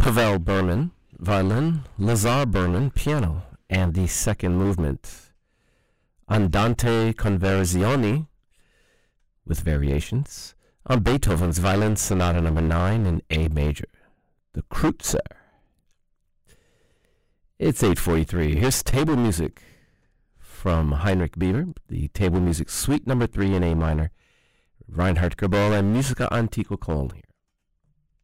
Pavel Berman, violin, Lazar Berman, piano, and the second movement, Andante Conversioni, with variations, on Beethoven's Violin Sonata No. 9 in A major, the Kreutzer. It's 8:43. Here's table music from Heinrich Bieber, the table music suite No. 3 in A minor, Reinhard Gerbel, and Musica Antiqua Cologne here.